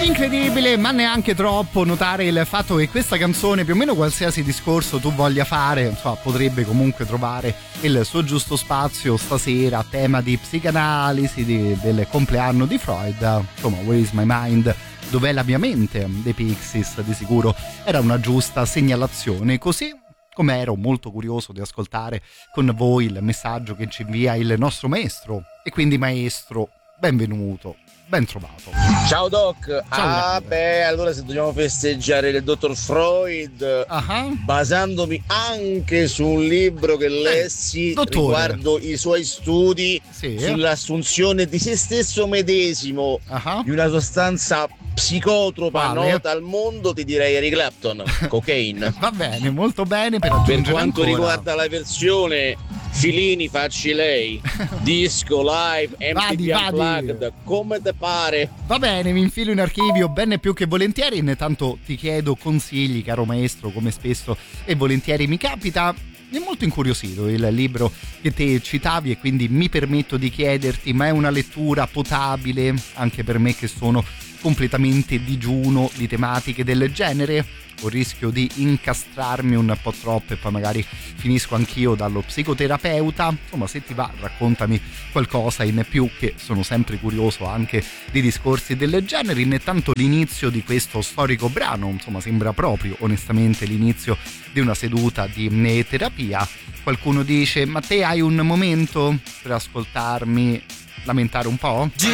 Incredibile, ma neanche troppo, notare il fatto che questa canzone, più o meno qualsiasi discorso tu voglia fare, insomma, potrebbe comunque trovare il suo giusto spazio stasera a tema di psicanalisi, del compleanno di Freud. Insomma, Where is my mind? Dov'è la mia mente? Dei Pixies di sicuro era una giusta segnalazione, così come ero molto curioso di ascoltare con voi il messaggio che ci invia il nostro maestro. E quindi maestro, benvenuto, ben trovato. Ciao Doc. Ciao, Allora se dobbiamo festeggiare il dottor Freud, basandomi anche su un libro che lessi riguardo i suoi studi sull'assunzione di se stesso medesimo di una sostanza psicotropa nota al mondo, ti direi Eric Clapton, cocaine. Va bene, molto bene. Per quanto ancora riguarda la versione Filini facci lei, disco live, MTV Unplugged, come te pare. Va bene, mi infilo in archivio bene più che volentieri. Intanto ti chiedo consigli, caro maestro, come spesso e volentieri mi capita. Mi è molto incuriosito il libro che te citavi e quindi mi permetto di chiederti: ma è una lettura potabile anche per me che sono completamente digiuno di tematiche del genere? O rischio di incastrarmi un po' troppo e poi magari finisco anch'io dallo psicoterapeuta? Insomma, se ti va, raccontami qualcosa in più, che sono sempre curioso anche di discorsi del genere. Intanto l'inizio di questo storico brano, insomma, sembra proprio onestamente l'inizio di una seduta di terapia. Qualcuno dice: ma te hai un momento per ascoltarmi lamentare un po'?